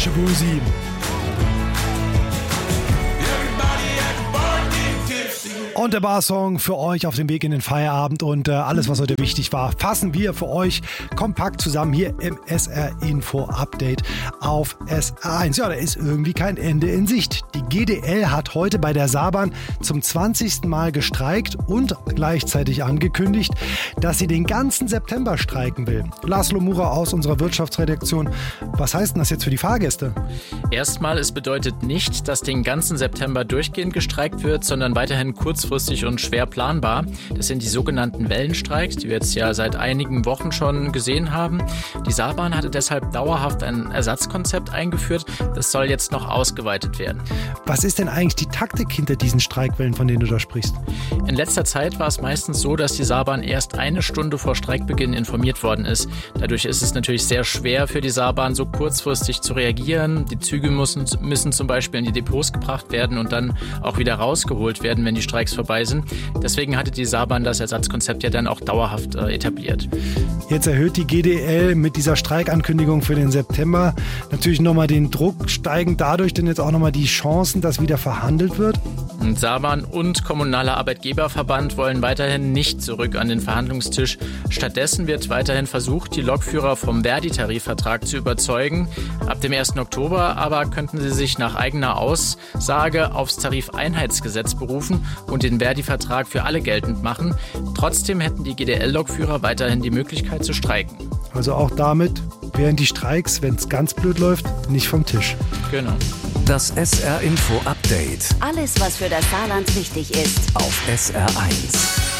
Shaboozey. Und der Barsong für euch auf dem Weg in den Feierabend und alles, was heute wichtig war, fassen wir für euch kompakt zusammen hier im SR-Info-Update auf SR1. Ja, da ist irgendwie kein Ende in Sicht. Die GDL hat heute bei der Saarbahn zum 20. Mal gestreikt und gleichzeitig angekündigt, dass sie den ganzen September streiken will. Laszlo Mura aus unserer Wirtschaftsredaktion. Was heißt denn das jetzt für die Fahrgäste? Erstmal, es bedeutet nicht, dass den ganzen September durchgehend gestreikt wird, sondern weiterhin kurzfristig und schwer planbar. Das sind die sogenannten Wellenstreiks, die wir jetzt ja seit einigen Wochen schon gesehen haben. Die Saarbahn hatte deshalb dauerhaft ein Ersatzkonzept eingeführt. Das soll jetzt noch ausgeweitet werden. Was ist denn eigentlich die Taktik hinter diesen Streikwellen, von denen du da sprichst? In letzter Zeit war es meistens so, dass die Saarbahn erst eine Stunde vor Streikbeginn informiert worden ist. Dadurch ist es natürlich sehr schwer für die Saarbahn, so kurzfristig zu reagieren. Die Züge müssen zum Beispiel in die Depots gebracht werden und dann auch wieder rausgeholt werden, wenn die Streiks vorbei sind. Deswegen hatte die Saarbahn das Ersatzkonzept ja dann auch dauerhaft etabliert. Jetzt erhöht die GDL mit dieser Streikankündigung für den September natürlich nochmal den Druck. Steigen dadurch denn jetzt auch nochmal die Chancen, dass wieder verhandelt wird? Und Saarbahn und Kommunaler Arbeitgeberverband wollen weiterhin nicht zurück an den Verhandlungstisch. Stattdessen wird weiterhin versucht, die Lokführer vom Verdi-Tarifvertrag zu überzeugen. Ab dem 1. Oktober aber könnten sie sich nach eigener Aussage aufs Tarifeinheitsgesetz berufen und den Verdi-Vertrag für alle geltend machen. Trotzdem hätten die GDL-Lokführer weiterhin die Möglichkeit zu streiken. Also auch damit wären die Streiks, wenn es ganz blöd läuft, nicht vom Tisch. Genau. Das SR-Info-Update. Alles, was für das Saarland wichtig ist. Auf SR1.